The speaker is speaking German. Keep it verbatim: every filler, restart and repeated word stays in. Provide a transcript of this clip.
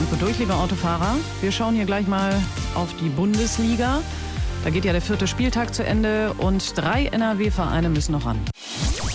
Kommt gut durch, liebe Autofahrer. Wir schauen hier gleich mal auf die Bundesliga. Da geht ja der vierte Spieltag zu Ende und drei N R W-Vereine müssen noch ran.